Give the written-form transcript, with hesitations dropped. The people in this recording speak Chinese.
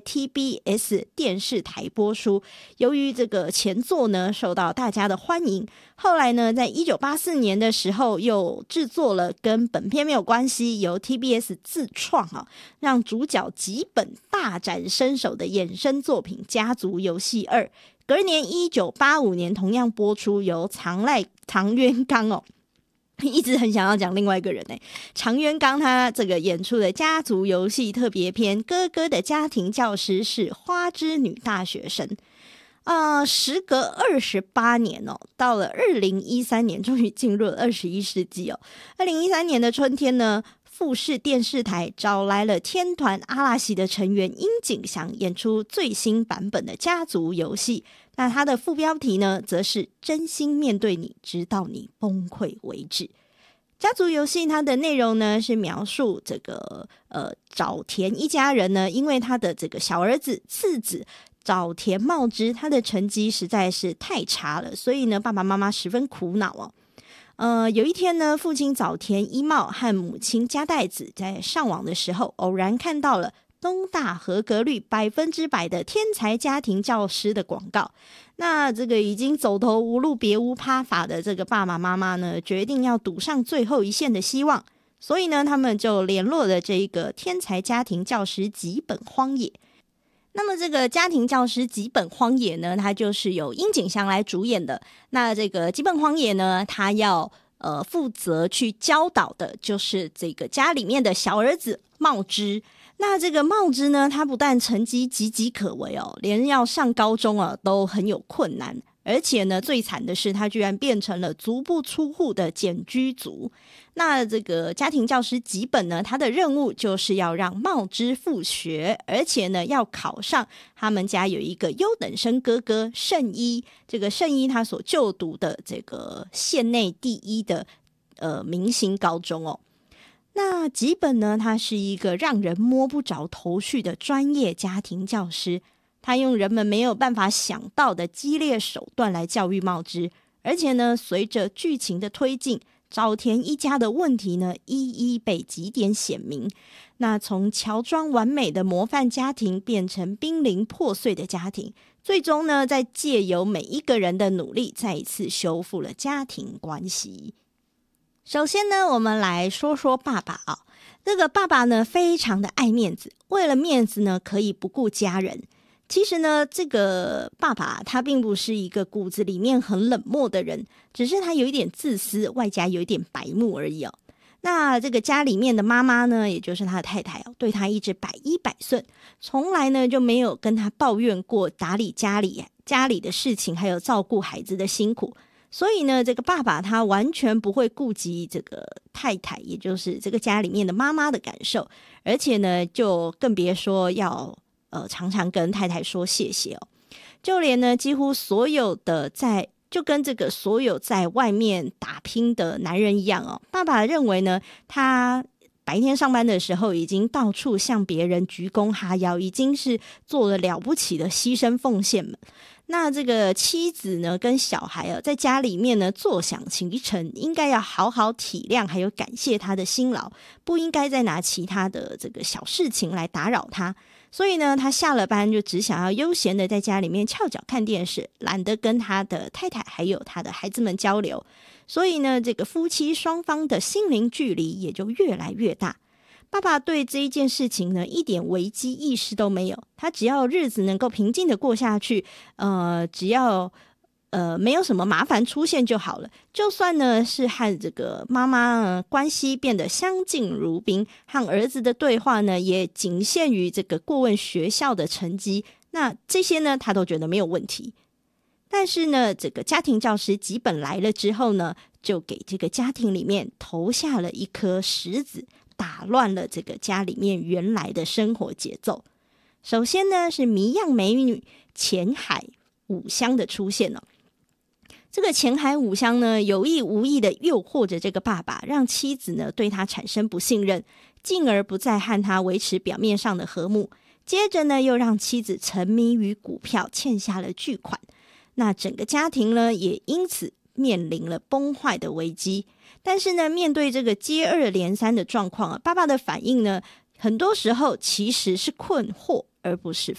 TBS 电视台播出。由于这个前作呢受到大家的欢迎，后来呢在1984年的时候又制作了跟本片没有关系，由 TBS 自创让主角吉本大展身手的衍生作品《家族游戏2》。隔年1985年同样播出，由常渊刚一直很想要讲另外一个人常渊刚他这个演出的家族游戏特别篇，哥哥的家庭教师是花之女大学生。时隔28年到了2013年，终于进入了21世纪2013年的春天呢，富士电视台找来了天团阿拉西的成员樱井翔演出最新版本的家族游戏。那它的副标题呢，则是真心面对你，直到你崩溃为止。家族游戏它的内容呢，是描述这个沼田一家人呢，因为他的这个小儿子次子沼田茂之，他的成绩实在是太差了，所以呢，爸爸妈妈十分苦恼有一天呢，父亲沼田一茂和母亲加代子在上网的时候，偶然看到了东大合格率100%的天才家庭教师的广告。那这个已经走投无路别无他法的这个爸爸妈妈呢，决定要赌上最后一线的希望，所以呢，他们就联络了这个天才家庭教师吉本荒野。那么这个家庭教师吉本荒野呢，他就是由樱井翔来主演的。那这个吉本荒野呢，他要负责去教导的就是这个家里面的小儿子茂之。那这个茂之呢，他不但成绩岌岌可危连要上高中都很有困难，而且呢，最惨的是他居然变成了足不出户的简居族。那这个家庭教师吉本呢，他的任务就是要让茂之复学，而且呢，要考上他们家有一个优等生哥哥圣一，这个圣一他所就读的这个县内第一的明星高中那吉本呢，他是一个让人摸不着头绪的专业家庭教师，他用人们没有办法想到的激烈手段来教育茂之，而且呢，随着剧情的推进，沼田一家的问题呢，一一被几点显明。那从乔装完美的模范家庭变成濒临破碎的家庭，最终呢，在借由每一个人的努力，再一次修复了家庭关系。首先呢，我们来说说爸爸这个爸爸呢，非常的爱面子，为了面子呢，可以不顾家人。其实呢，这个爸爸他并不是一个骨子里面很冷漠的人，只是他有一点自私，外加有一点白目而已那这个家里面的妈妈呢，也就是他的太太对他一直百依百顺，从来呢就没有跟他抱怨过打理家里的事情，还有照顾孩子的辛苦。所以呢，这个爸爸他完全不会顾及这个太太，也就是这个家里面的妈妈的感受，而且呢，就更别说要常常跟太太说谢谢就连呢，几乎所有的就跟这个所有在外面打拼的男人一样爸爸认为呢，他白天上班的时候已经到处向别人鞠躬哈腰，已经是做了了不起的牺牲奉献们。那这个妻子呢跟小孩在家里面呢坐享其成，应该要好好体谅还有感谢他的辛劳，不应该再拿其他的这个小事情来打扰他。所以呢，他下了班就只想要悠闲的在家里面翘脚看电视，懒得跟他的太太还有他的孩子们交流。所以呢，这个夫妻双方的心灵距离也就越来越大。爸爸对这一件事情呢，一点危机意识都没有，他只要日子能够平静的过下去，只要没有什么麻烦出现就好了。就算呢是和这个妈妈关系变得相敬如宾，和儿子的对话呢也仅限于这个过问学校的成绩，那这些呢他都觉得没有问题。但是呢，这个家庭教师吉本来了之后呢，就给这个家庭里面投下了一颗石子，打乱了这个家里面原来的生活节奏。首先呢，是谜样美女浅海五香的出现这个浅海五香呢，有意无意的诱惑着这个爸爸，让妻子呢对他产生不信任，进而不再和他维持表面上的和睦。接着呢，又让妻子沉迷于股票，欠下了巨款。那整个家庭呢，也因此面临了崩坏的危机。但是呢，面对这个接二连三的状况爸爸的反应呢，很多时候其实是困惑而不是